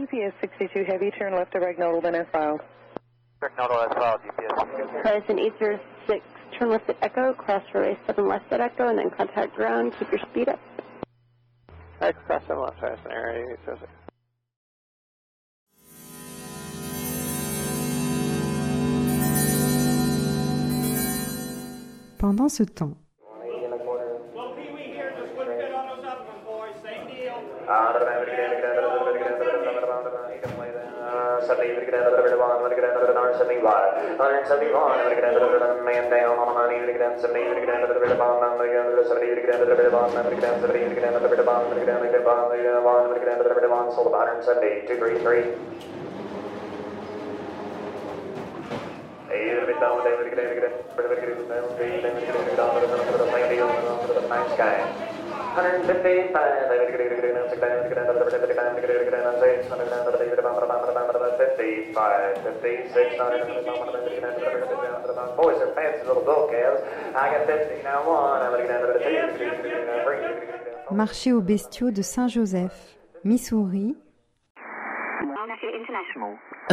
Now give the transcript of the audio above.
GPS 62 Heavy, turn left to Ragnodal, then as filed. Ragnodal as filed, GPS. Horizon 806, turn left at Echo, cross runway 7 left at Echo, and then contact ground. Keep your speed up. Cross 7 left, Horizon area 806. Pendant ce temps, Boys are fancy little bill cabs. I got 15 now one. I'm going to marché aux bestiaux de Saint-Joseph, Missouri,